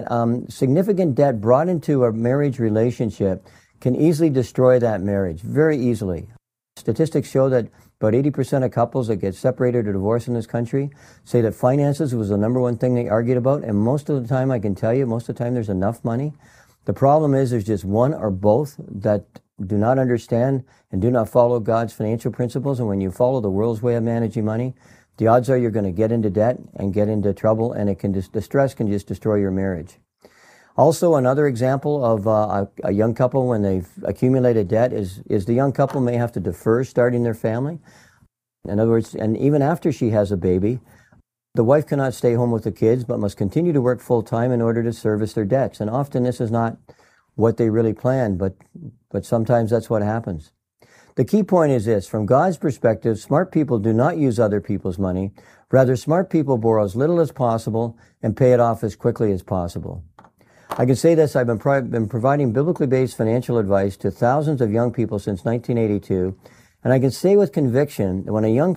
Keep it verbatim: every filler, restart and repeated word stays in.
Um, significant debt brought into a marriage relationship can easily destroy that marriage, very easily. Statistics show that about eighty percent of couples that get separated or divorced in this country say that finances was the number one thing they argued about, and most of the time, I can tell you, most of the time there's enough money. The problem is there's just one or both that do not understand and do not follow God's financial principles, and when you follow the world's way of managing money, the odds are you're going to get into debt and get into trouble, and it can just, the stress can just destroy your marriage. Also, another example of uh, a, a young couple when they've accumulated debt is, is the young couple may have to defer starting their family. In other words, and even after she has a baby, the wife cannot stay home with the kids but must continue to work full-time in order to service their debts. And often this is not what they really planned, but, but sometimes that's what happens. The key point is this: from God's perspective, smart people do not use other people's money. Rather, smart people borrow as little as possible and pay it off as quickly as possible. I can say this: I've been, pro- been providing biblically based financial advice to thousands of young people since nineteen eighty-two, and I can say with conviction that when a young